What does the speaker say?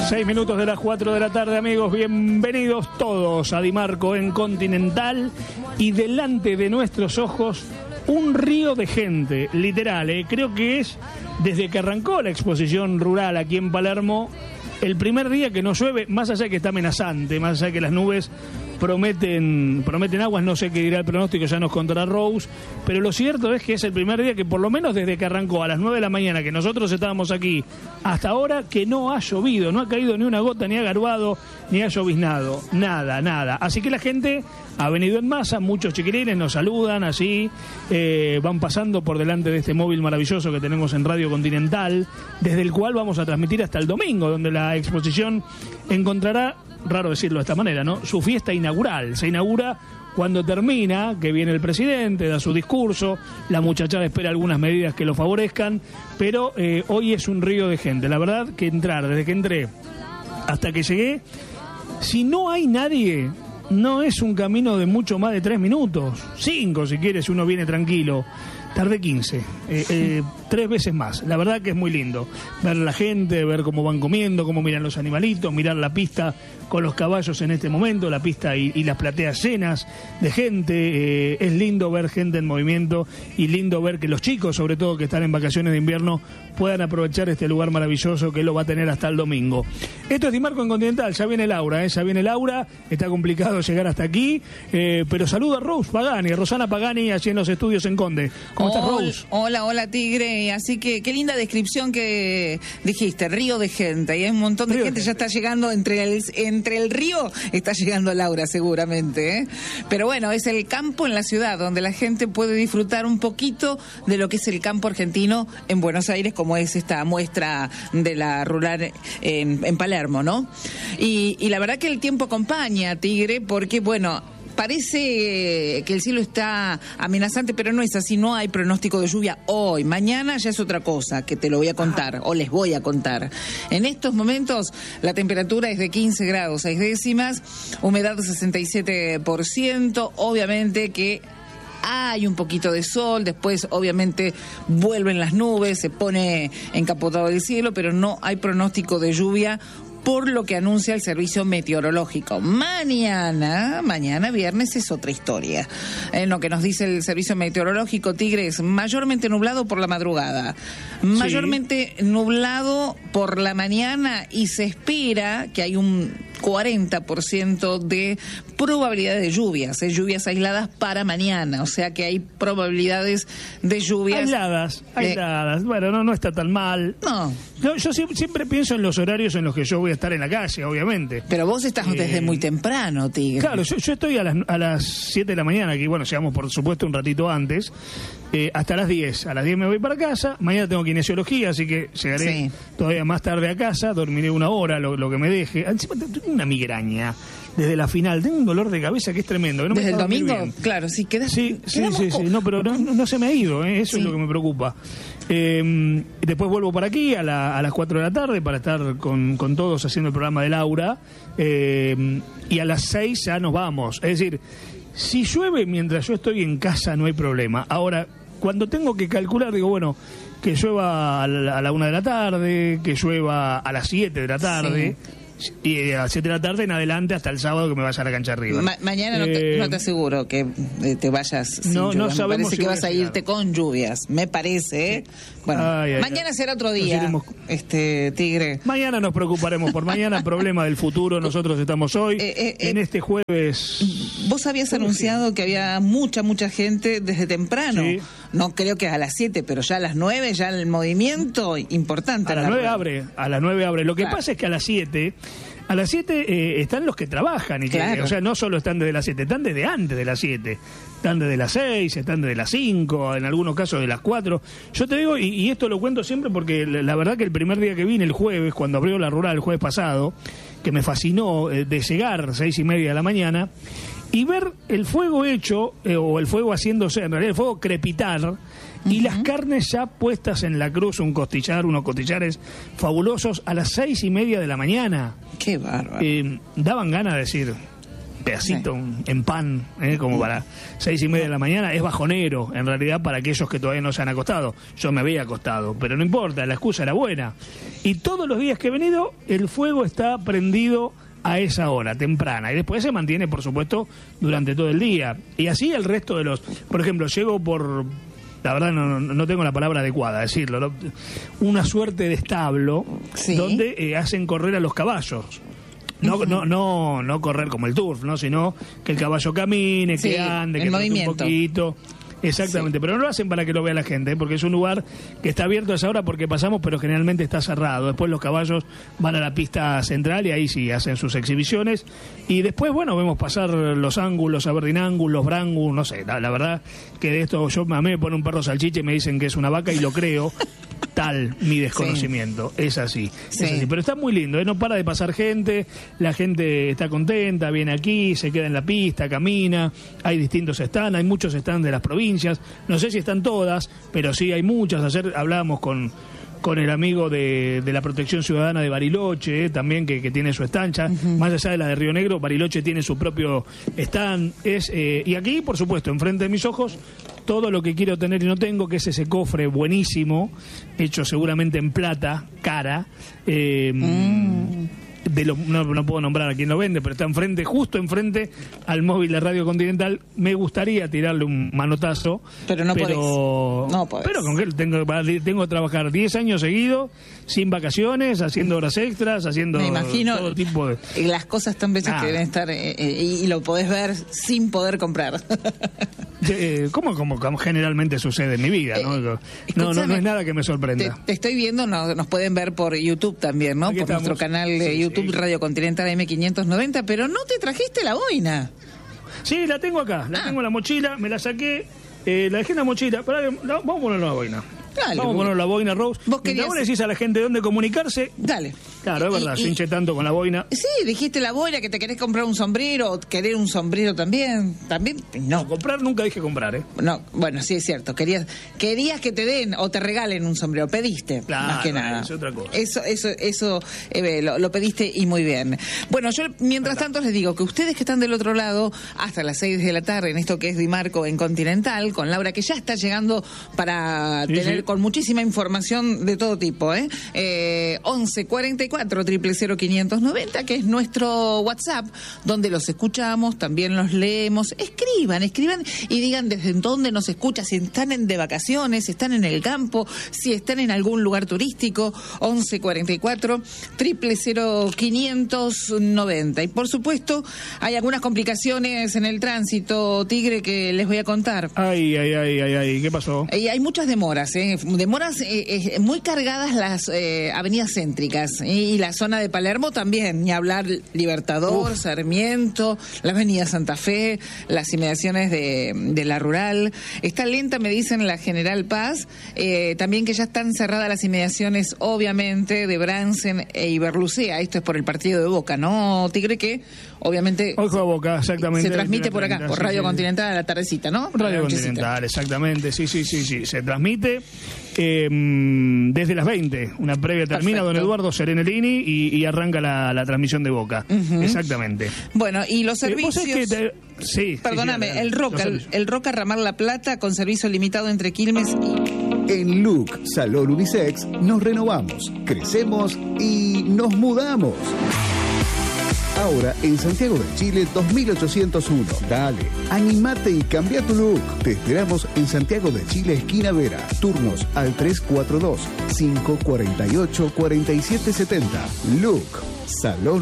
6 minutos de las 4 de la tarde, amigos. Bienvenidos todos a Di Marco en Continental. Y delante de nuestros ojos, un río de gente, literal. Creo que es desde que arrancó la exposición rural aquí en Palermo, el primer día que no llueve, más allá de que está amenazante, más allá de que las nubes prometen aguas, no sé qué dirá el pronóstico, ya nos contará Rose, pero lo cierto es que es el primer día que por lo menos desde que arrancó a las 9 de la mañana, que nosotros estábamos aquí, hasta ahora que no ha llovido, no ha caído ni una gota, ni ha garbado, ni ha lloviznado, nada. Así que la gente ha venido en masa, muchos chiquilines nos saludan así, van pasando por delante de este móvil maravilloso que tenemos en Radio Continental, desde el cual vamos a transmitir hasta el domingo, donde la exposición encontrará, raro decirlo de esta manera, ¿no?, su fiesta inaugural. Se inaugura cuando termina, que viene el presidente, da su discurso, la muchachada espera algunas medidas que lo favorezcan, pero hoy es un río de gente. La verdad que desde que entré hasta que llegué, si no hay nadie, no es un camino de mucho más de 3 minutos, 5 si quieres, si uno viene tranquilo. Tardé 15, 3 veces más. La verdad que es muy lindo ver la gente, ver cómo van comiendo, cómo miran los animalitos, mirar la pista con los caballos en este momento, la pista y las plateas llenas de gente. Es lindo ver gente en movimiento y lindo ver que los chicos, sobre todo que están en vacaciones de invierno, puedan aprovechar este lugar maravilloso que lo va a tener hasta el domingo. Esto es Di Marco en Continental, ya viene Laura, está complicado llegar hasta aquí, pero saludo a Rose Pagani, Rosana Pagani, allí en los estudios en Conde. ¿Cómo estás, Rose? Hola, Tigre. Así que qué linda descripción que dijiste, río de gente. Y hay un montón de gente, ya está llegando entre el río, está llegando Laura seguramente, ¿eh? Pero bueno, es el campo en la ciudad, donde la gente puede disfrutar un poquito de lo que es el campo argentino en Buenos Aires, como es esta muestra de la rural en Palermo, ¿no? Y la verdad que el tiempo acompaña, Tigre, porque bueno, parece que el cielo está amenazante, pero no es así, no hay pronóstico de lluvia hoy. Mañana ya es otra cosa, que te lo voy a contar, o les voy a contar. En estos momentos la temperatura es de 15 grados 6 décimas, humedad 67%, obviamente que hay un poquito de sol, después obviamente vuelven las nubes, se pone encapotado el cielo, pero no hay pronóstico de lluvia, por lo que anuncia el servicio meteorológico. Mañana viernes, es otra historia. Lo que nos dice el servicio meteorológico, Tigre, es mayormente nublado por la madrugada, mayormente nublado por la mañana, y se espera que hay un 40% de probabilidad de lluvias, lluvias aisladas para mañana, o sea que hay probabilidades de lluvias aisladas. Bueno, no está tan mal. No. Yo siempre pienso en los horarios en los que yo voy a estar en la calle, obviamente. Pero vos estás desde muy temprano, Tigre. Claro, yo estoy a las 7 de la mañana, que bueno, llegamos por supuesto un ratito antes, hasta las 10. A las 10 me voy para casa, mañana tengo kinesiología, así que llegaré todavía más tarde a casa, dormiré una hora, lo que me deje. Encima tengo una migraña desde la final, tengo un dolor de cabeza que es tremendo. Que no ¿Desde el domingo? Claro, sí, quedas. Sí, no, pero no se me ha ido, eso es lo que me preocupa. Después vuelvo para aquí a las 4 de la tarde para estar con todos haciendo el programa de Laura, y a las 6 ya nos vamos. Es decir, si llueve mientras yo estoy en casa no hay problema. Ahora, cuando tengo que calcular, digo, bueno, que llueva a la 1 de la tarde, que llueva a las 7 de la tarde... Sí. Y a las 7 de la tarde en adelante hasta el sábado que me vaya a la cancha arriba. Mañana no te aseguro que te vayas sin lluvia. No sabemos, me parece que vas a irte con lluvias, me parece, ¿eh? Bueno, mañana será otro día, Tigre. Mañana nos preocuparemos por mañana, problema del futuro. Nosotros estamos hoy, en este jueves. Vos habías anunciado que había mucha gente desde temprano. Sí. No creo que a las 7, pero ya a las 9, ya el movimiento importante. A las 9 abre. Lo que pasa es que a las 7 están los que trabajan, y o sea, no solo están desde las 7, están desde antes de las 7, están desde las 6, están desde las 5, en algunos casos de las 4. Yo te digo, y esto lo cuento siempre porque la verdad que el primer día que vine, el jueves, cuando abrió la rural el jueves pasado, que me fascinó de llegar 6:30 de la mañana y ver el fuego hecho, o el fuego haciéndose, en realidad el fuego crepitar, y las carnes ya puestas en la cruz, unos costillares fabulosos a las 6:30 de la mañana. ¡Qué bárbaro! Daban ganas de decir, pedacito en pan, como para 6:30 de la mañana, es bajonero, en realidad, para aquellos que todavía no se han acostado. Yo me había acostado, pero no importa, la excusa era buena. Y todos los días que he venido, el fuego está prendido a esa hora, temprana, y después se mantiene, por supuesto, durante todo el día. Y así el resto de los... Por ejemplo, llego por... La verdad no tengo la palabra adecuada a decirlo, ¿no? Una suerte de establo, sí, donde hacen correr a los caballos. No correr como el turf, ¿no? Sino que el caballo camine, sí, que ande, que trote un poquito. Exactamente, sí, pero no lo hacen para que lo vea la gente, porque es un lugar que está abierto a esa hora porque pasamos, pero generalmente está cerrado. Después los caballos van a la pista central y ahí sí hacen sus exhibiciones. Y después, bueno, vemos pasar los ángulos, Aberdeen, los Brangus, no sé, la verdad que de esto a mí me pone un perro salchicha y me dicen que es una vaca y lo creo. Tal mi desconocimiento, sí, es así, sí, es así, pero está muy lindo, no para de pasar gente, la gente está contenta, viene aquí, se queda en la pista, camina, hay distintos stands, hay muchos stands de las provincias, no sé si están todas, pero sí hay muchas. Ayer hablábamos con el amigo de la Protección Ciudadana de Bariloche, también que tiene su estancha, más allá de la de Río Negro, Bariloche tiene su propio stand, y aquí, por supuesto, enfrente de mis ojos, todo lo que quiero tener y no tengo, que es ese cofre buenísimo, hecho seguramente en plata, cara, no puedo nombrar a quién lo vende, pero está enfrente, justo enfrente al móvil de Radio Continental. Me gustaría tirarle un manotazo, pero no podés. Pero con que tengo que trabajar 10 años seguidos, sin vacaciones, haciendo horas extras, haciendo me imagino todo tipo de... las cosas tan bellas que deben estar, y lo podés ver sin poder comprar. Como generalmente sucede en mi vida, ¿no? No es nada que me sorprenda. Te estoy viendo, nos pueden ver por YouTube también, ¿no? Aquí por nuestro canal de YouTube, sí. Radio Continental M590, pero no te trajiste la boina. Sí, la tengo acá, tengo en la mochila, me la saqué, la dejé en la mochila. Vamos a poner la boina. Dale, vamos a poner la boina, Rose. Vos le decís a la gente dónde comunicarse. Dale. Claro, es verdad, se hinche tanto con la boina. Sí, dijiste la boina, que te querés comprar un sombrero, o querer un sombrero también. También, no. Comprar nunca dije comprar, No, bueno, sí es cierto. Querías que te den o te regalen un sombrero. Pediste, claro, más que nada. Es otra cosa. Eso lo pediste y muy bien. Bueno, yo mientras tanto les digo que ustedes que están del otro lado, hasta las 6 de la tarde, en esto que es Dimarco en Continental, con Laura, que ya está llegando para tener con muchísima información de todo tipo, 11 44 000 590, que es nuestro WhatsApp, donde los escuchamos, también los leemos. Escriban y digan desde dónde nos escuchan, si están de vacaciones, si están en el campo, si están en algún lugar turístico. 11 44 000 590. Y por supuesto, hay algunas complicaciones en el tránsito, Tigre, que les voy a contar. Ay, ¿qué pasó? Hay muchas demoras, muy cargadas las avenidas céntricas, y la zona de Palermo también, ni hablar Libertador, Sarmiento, la avenida Santa Fe, las inmediaciones de la Rural. Está lenta, me dicen, la General Paz, también que ya están cerradas las inmediaciones, obviamente, de Bransen e Iberlucea. Esto es por el partido de Boca, ¿no, Tigre? Que obviamente Ojo a Boca, exactamente. Se transmite por acá, por Radio Continental a la tardecita, ¿no? Radio Continental, exactamente, sí. Se transmite desde las 20. Una previa termina. Perfecto. Don Eduardo Serenellini y arranca la transmisión de Boca. Exactamente. Bueno, y los servicios... Sí. Perdóname, sí, el Roca Ramal La Plata, con servicio limitado entre Quilmes y... En Look Salón Unisex nos renovamos, crecemos y nos mudamos. Ahora en Santiago de Chile 2801. Dale, animate y cambia tu look. Te esperamos en Santiago de Chile, esquina Vera. Turnos al 342-548-4770. Look Salón